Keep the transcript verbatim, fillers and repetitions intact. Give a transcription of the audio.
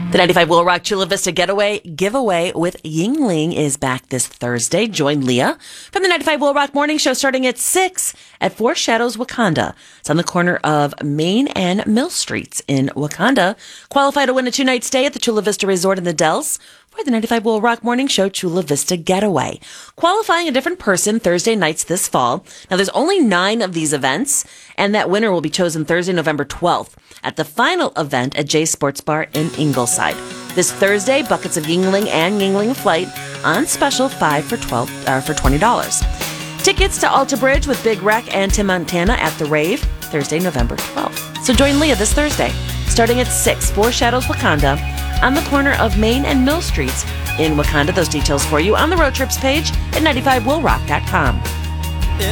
The ninety-five Will Rock Chula Vista Getaway giveaway with Yingling is back this Thursday. Join Leah from the ninety-five Will Rock Morning Show starting at six at Four Shadows, Wakanda. It's on the corner of Main and Mill Streets in Wakanda. Qualify to win a two-night stay at the Chula Vista Resort in the Dells for the ninety-five Will Rock Morning Show Chula Vista Getaway. Qualifying a different person Thursday nights this fall. Now, there's only nine of these events, and that winner will be chosen Thursday, November twelfth at the final event at Jay's Sports Bar in Ingleside. This Thursday, buckets of Yingling and Yingling Flight on special five for twelve uh, for twenty dollars. Tickets to Alta Bridge with Big Rec and Tim Montana at the Rave Thursday, November twelfth. So join Leah this Thursday, starting at six, Four Shadows, Wakanda, on the corner of Main and Mill Streets in Wakanda. Those details for you on the road trips page at ninety-five will rock dot com.